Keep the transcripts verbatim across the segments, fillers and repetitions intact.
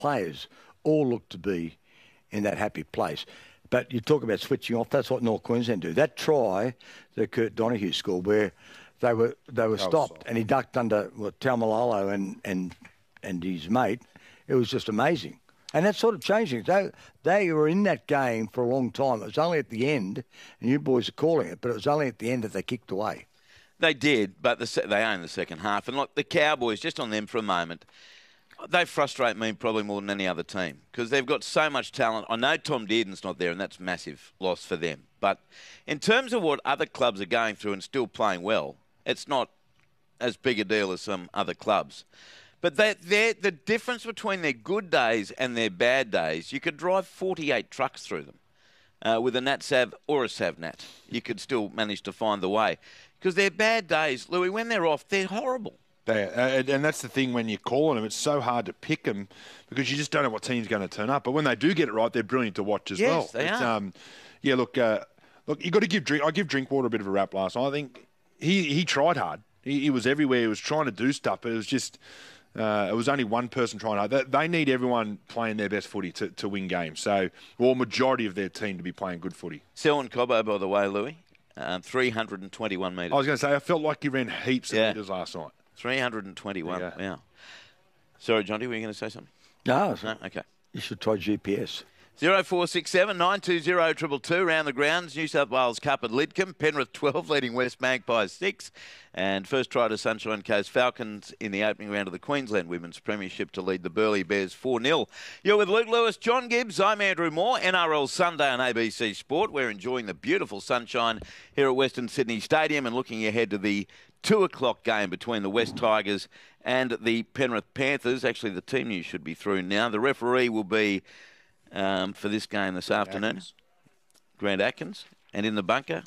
players all look to be in that happy place. But you talk about switching off, that's what North Queensland do. That try that Kurt Donahue scored where they were they were stopped and he ducked under well, Taumalolo and, and, and his mate, it was just amazing. And that sort of changed things. They, they were in that game for a long time. It was only at the end, and you boys are calling it, but it was only at the end that they kicked away. They did, but the, they owned the second half. And look, the Cowboys, just on them for a moment, they frustrate me probably more than any other team because they've got so much talent. I know Tom Dearden's not there, and that's a massive loss for them. But in terms of what other clubs are going through and still playing well, it's not as big a deal as some other clubs. But they, the difference between their good days and their bad days, you could drive forty-eight trucks through them. Uh, with a NatSav or a SavNat, you could still manage to find the way. Because their bad days, Louis, when they're off, they're horrible. They, uh, and that's the thing when you're calling them, it's so hard to pick them because you just don't know what team's going to turn up. But when they do get it right, they're brilliant to watch as yes, well. Yes, they it's, are. Um, yeah, look, uh, look, you got to give drink. I give Drinkwater a bit of a rap last night. I think he he tried hard. He, he was everywhere. He was trying to do stuff, but it was just. Uh, it was only one person trying hard. They, they need everyone playing their best footy to, to win games. So, or majority of their team to be playing good footy. Selwyn Cobbo, by the way, Louis, um, three hundred twenty-one metres. I was going to say, I felt like he ran heaps of yeah. metres last night. three hundred twenty-one, yeah. yeah. Sorry, Jonty, were you going to say something? No. No? Okay. You should try G P S. zero four six seven nine two zero two two two round the grounds. New South Wales Cup at Lidcombe. Penrith twelve leading West Magpies six. And first try to Sunshine Coast Falcons in the opening round of the Queensland Women's Premiership to lead the Burleigh Bears four nil. You're with Luke Lewis, John Gibbs. I'm Andrew Moore. N R L Sunday on A B C Sport. We're enjoying the beautiful sunshine here at Western Sydney Stadium and looking ahead to the two o'clock game between the West Tigers and the Penrith Panthers. Actually, the team news should be through now. The referee will be... Um, for this game this afternoon, Atkins. Grant Atkins, and in the bunker,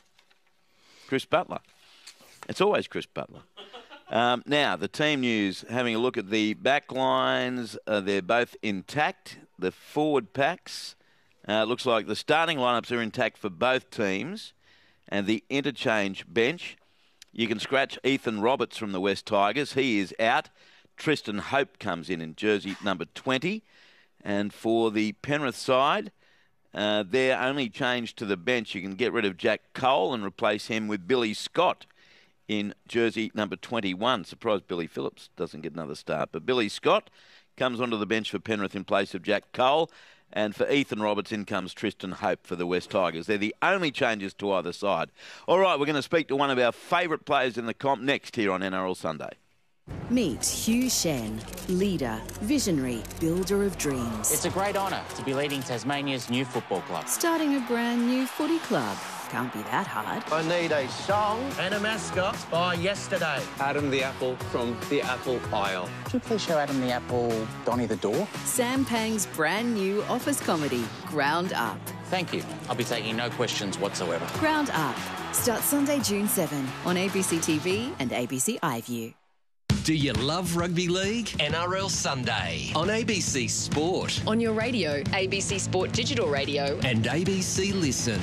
Chris Butler. It's always Chris Butler. Um, now, the team news, having a look at the back lines, uh, they're both intact. The forward packs, uh, looks like the starting lineups are intact for both teams, and the interchange bench. You can scratch Ethan Roberts from the West Tigers. He is out. Tristan Hope comes in in jersey number twenty. And for the Penrith side, uh, their only change to the bench, you can get rid of Jack Cole and replace him with Billy Scott in jersey number twenty-one. Surprised Billy Phillips doesn't get another start. But Billy Scott comes onto the bench for Penrith in place of Jack Cole. And for Ethan Roberts, in comes Tristan Hope for the West Tigers. They're the only changes to either side. All right, we're going to speak to one of our favourite players in the comp next here on N R L Sunday. Meet Hugh Shen, leader, visionary, builder of dreams. It's a great honour to be leading Tasmania's new football club. Starting a brand new footy club. Can't be that hard. I need a song and a mascot by yesterday. Adam the Apple from the Apple Isle. Could you please show Adam the Apple Donny the Door? Sam Pang's brand new office comedy, Ground Up. Thank you. I'll be taking no questions whatsoever. Ground Up. Starts Sunday, June seventh on A B C T V and A B C iView. Do you love rugby league? N R L Sunday on A B C Sport. On your radio, A B C Sport Digital Radio. And A B C Listen.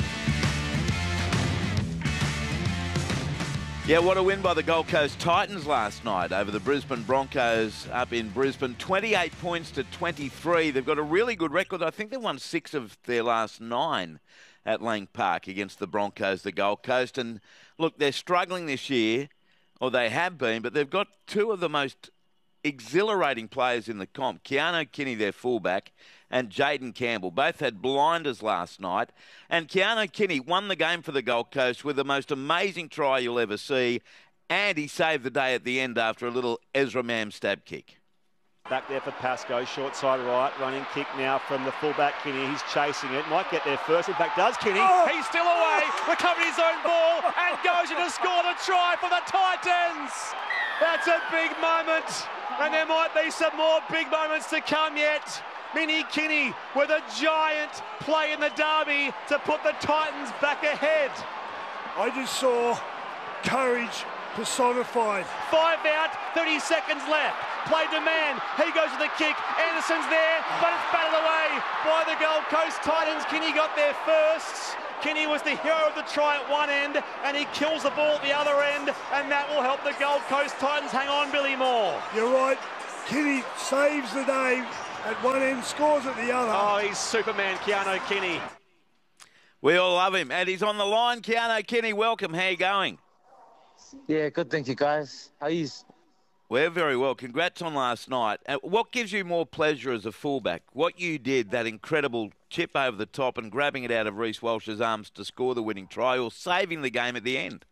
Yeah, what a win by the Gold Coast Titans last night over the Brisbane Broncos up in Brisbane. twenty-eight points to twenty-three. They've got a really good record. I think they've won six of their last nine at Lang Park against the Broncos, the Gold Coast. And look, they're struggling this year. Or they have been, but they've got two of the most exhilarating players in the comp. Keanu Kinney, their fullback, and Jaden Campbell. Both had blinders last night. And Keanu Kinney won the game for the Gold Coast with the most amazing try you'll ever see. And he saved the day at the end after a little Ezra Mam stab kick. Back there for Pascoe, short side right, running kick now from the fullback Kinney. He's chasing it, might get there first. In fact, does Kinney? Oh. He's still away, recovering his own ball, and goes in to score the try for the Titans. That's a big moment, and there might be some more big moments to come yet. Minnie Kinney with a giant play in the derby to put the Titans back ahead. I just saw courage personified. Five out, thirty seconds left. Play to man. He goes to the kick. Anderson's there, but it's batted away by the Gold Coast Titans. Kinney got there first. Kinney was the hero of the try at one end, and he kills the ball at the other end, and that will help the Gold Coast Titans hang on, Billy Moore. You're right. Kinney saves the day at one end, scores at the other. Oh, he's Superman, Keano Kenny. We all love him. And he's on the line. Keano Kenny, welcome. How you going? Yeah, good, thank you, guys. How are you? We're very well. Congrats on last night. Uh, what gives you more pleasure as a fullback? What you did, that incredible chip over the top and grabbing it out of Reece Walsh's arms to score the winning try, or saving the game at the end?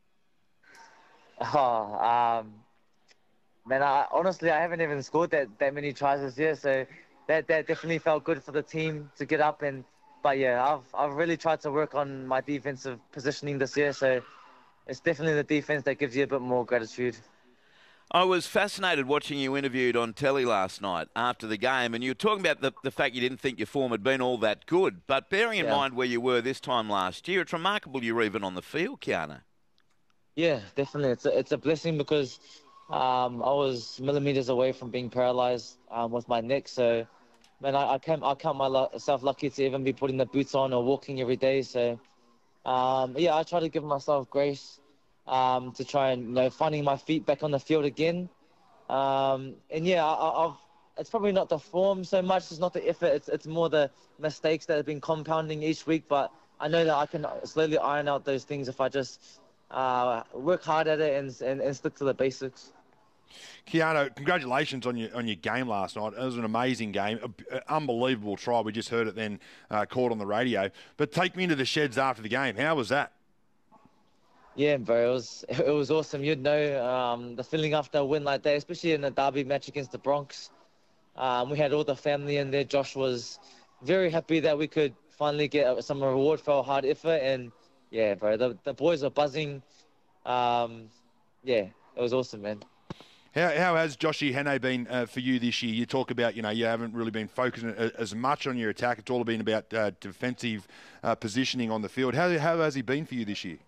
Oh, um, man, I, honestly, I haven't even scored that, that many tries this year, so that, that definitely felt good for the team to get up. And But, yeah, I've, I've really tried to work on my defensive positioning this year, so it's definitely the defense that gives you a bit more gratitude. I was fascinated watching you interviewed on telly last night after the game, and you were talking about the, the fact you didn't think your form had been all that good. But bearing in Yeah. mind where you were this time last year, it's remarkable you were even on the field, Keano. Yeah, definitely. It's a, it's a blessing because um, I was millimeters away from being paralyzed um, with my neck. So, man, I, I, can't, I count myself lucky to even be putting the boots on or walking every day. So, um, yeah, I try to give myself grace um, to try and, you know, finding my feet back on the field again. Um, and, yeah, I, I've, it's probably not the form so much. It's not the effort. It's, it's more the mistakes that have been compounding each week. But I know that I can slowly iron out those things if I just uh, work hard at it and, and, and stick to the basics. Keano, congratulations on your on your game last night. It was an amazing game, an unbelievable try. We just heard it then uh, caught on the radio. But take me into the sheds after the game. How was that? Yeah, bro, it was it was awesome. You'd know um, the feeling after a win like that, especially in a derby match against the Bronx. Um, we had all the family in there. Josh was very happy that we could finally get some reward for our hard effort. And yeah, bro, the the boys are buzzing. Um, yeah, it was awesome, man. How, how has Joshy Hannay been uh, for you this year? You talk about, you know, you haven't really been focusing as much on your attack. It's all been about uh, defensive uh, positioning on the field. How, how has he been for you this year?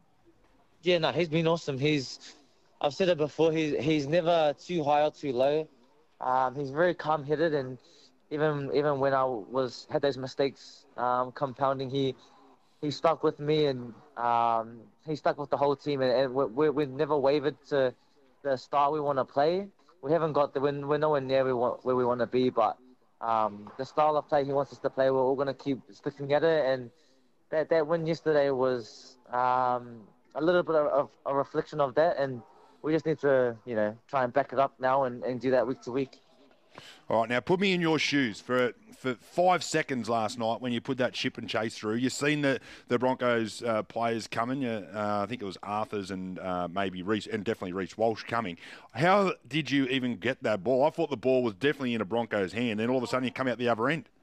Yeah, no, he's been awesome. He's, I've said it before, he's, he's never too high or too low. Um, he's very calm-headed, and even even when I was had those mistakes um, compounding, he he stuck with me, and um, he stuck with the whole team, and, and we we never wavered to the style we want to play. We haven't got the we're, we're nowhere near we want, where we want to be, but um, the style of play he wants us to play, we're all going to keep sticking at it. And that that win yesterday was um, a little bit of, of a reflection of that, and we just need to, you know, try and back it up now and, and do that week to week. All right, now put me in your shoes for for five seconds last night when you put that chip and chase through. You've seen the the Broncos uh, players coming. Uh, I think it was Arthurs and uh, maybe Reece, and definitely Reece Walsh coming. How did you even get that ball? I thought the ball was definitely in a Broncos' hand, and all of a sudden you come out the other end.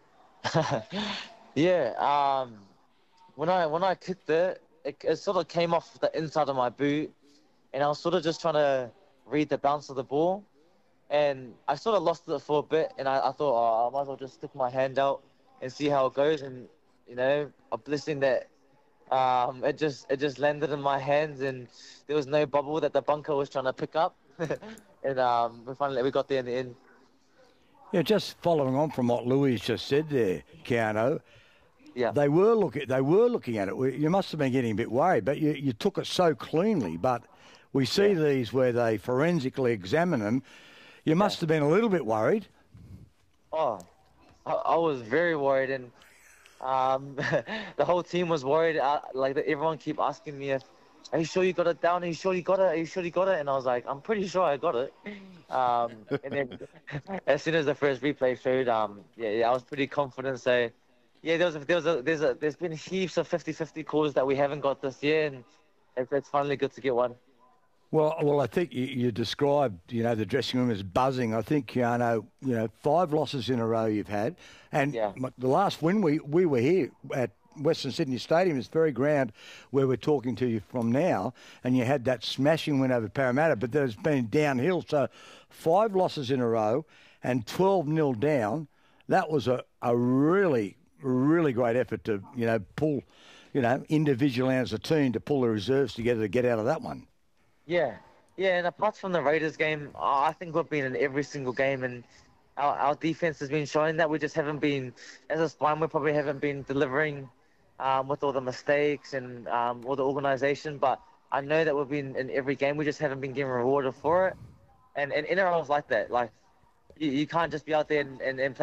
yeah, um, when I when I kicked it, it, it sort of came off the inside of my boot, and I was sort of just trying to read the bounce of the ball. And I sort of lost it for a bit, and I, I thought, oh, I might as well just stick my hand out and see how it goes. And, you know, a blessing that um, it just it just landed in my hands, and there was no bubble that the bunker was trying to pick up. and um, we finally we got there in the end. Yeah, just following on from what Louis just said there, Keano. Yeah. They were looking. They were looking at it. You must have been getting a bit worried, but you, you took it so cleanly. But we see yeah. these where they forensically examine them. You must yeah. have been a little bit worried. Oh, I, I was very worried, and um, the whole team was worried. Uh, like everyone keep asking me, if, "Are you sure you got it down? Are you sure you got it? Are you sure you got it?" And I was like, "I'm pretty sure I got it." Um, and then as soon as the first replay showed, um, yeah, yeah, I was pretty confident. So, yeah, there was a, there was a, there's a, there's been heaps of fifty-fifty calls that we haven't got this year, and it's, it's finally good to get one. Well, well, I think you, you described, you know, the dressing room as buzzing. I think, Keano, you know, five losses in a row you've had. And yeah. the last win, we, we were here at Western Sydney Stadium, this very ground where we're talking to you from now, and you had that smashing win over Parramatta, but there's been downhill. So five losses in a row and twelve nil down. That was a, a really, really great effort to, you know, pull, you know, individually as a team to pull the reserves together to get out of that one. Yeah, yeah, and apart from the Raiders game, I think we've been in every single game, and our, our defense has been showing that. We just haven't been, as a spine, we probably haven't been delivering um, with all the mistakes and um, all the organisation, but I know that we've been in every game. We just haven't been getting rewarded for it, and and N R L is like that. Like, you, you can't just be out there and, and, and play